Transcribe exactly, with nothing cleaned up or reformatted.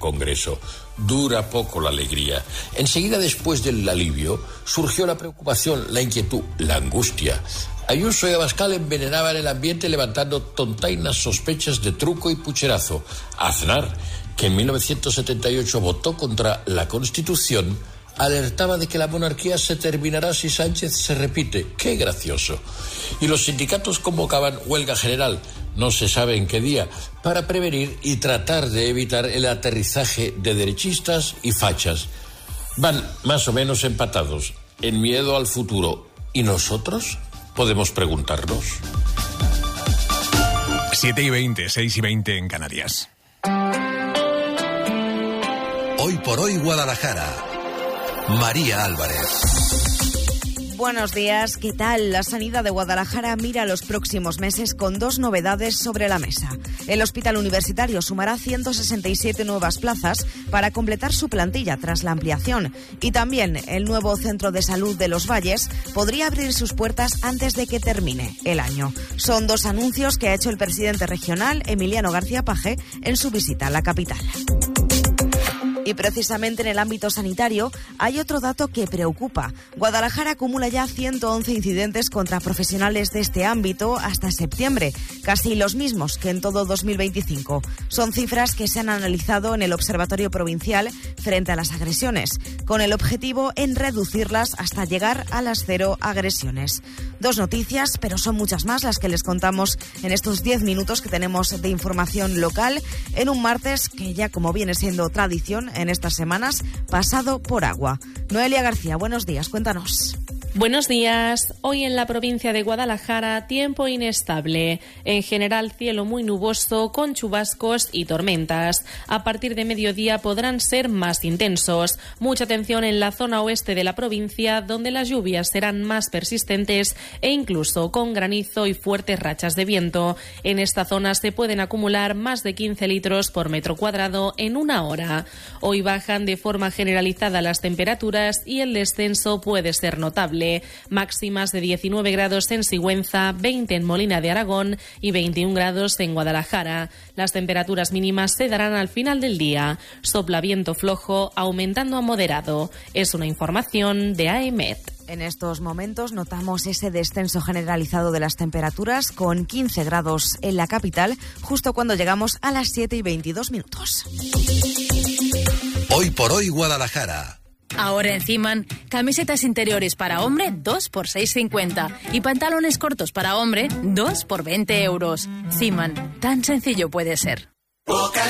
Congreso. Dura poco la alegría. Enseguida, después del alivio, surgió la preocupación, la inquietud, la angustia. Ayuso y Abascal envenenaban el ambiente levantando tontainas sospechas de truco y pucherazo. Aznar, que en mil novecientos setenta y ocho votó contra la Constitución, alertaba de que la monarquía se terminará si Sánchez se repite. ¡Qué gracioso! Y los sindicatos convocaban huelga general, no se sabe en qué día, para prevenir y tratar de evitar el aterrizaje de derechistas y fachas. Van más o menos empatados en miedo al futuro. ¿Y nosotros? Podemos preguntarnos. siete y veinte, seis y veinte en Canarias. Hoy por hoy Guadalajara. María Álvarez. Buenos días, ¿qué tal? La Sanidad de Guadalajara mira los próximos meses con dos novedades sobre la mesa. El Hospital Universitario sumará ciento sesenta y siete nuevas plazas para completar su plantilla tras la ampliación. Y también el nuevo Centro de Salud de Los Valles podría abrir sus puertas antes de que termine el año. Son dos anuncios que ha hecho el presidente regional, Emiliano García Paje, en su visita a la capital. Y precisamente en el ámbito sanitario hay otro dato que preocupa. Guadalajara acumula ya ciento once incidentes contra profesionales de este ámbito hasta septiembre, casi los mismos que en todo dos mil veinticinco. Son cifras que se han analizado en el Observatorio Provincial frente a las agresiones, con el objetivo en reducirlas hasta llegar a las cero agresiones. Dos noticias, pero son muchas más las que les contamos en estos diez minutos que tenemos de información local en un martes que ya, como viene siendo tradición en estas semanas, pasado por agua. Noelia García, buenos días, cuéntanos. Buenos días. Hoy en la provincia de Guadalajara, tiempo inestable. En general, cielo muy nuboso, con chubascos y tormentas. A partir de mediodía podrán ser más intensos. Mucha atención en la zona oeste de la provincia, donde las lluvias serán más persistentes e incluso con granizo y fuertes rachas de viento. En esta zona se pueden acumular más de quince litros por metro cuadrado en una hora. Hoy bajan de forma generalizada las temperaturas y el descenso puede ser notable. Máximas de diecinueve grados en Sigüenza, veinte en Molina de Aragón y veintiún grados en Guadalajara. Las temperaturas mínimas se darán al final del día. Sopla viento flojo, aumentando a moderado. Es una información de A E M E T. En estos momentos notamos ese descenso generalizado de las temperaturas con quince grados en la capital, justo cuando llegamos a las siete y veintidós minutos. Hoy por hoy Guadalajara. Ahora en Ciman, camisetas interiores para hombre dos por seis cincuenta y pantalones cortos para hombre dos por veinte euros. Ciman, tan sencillo puede ser. Pocas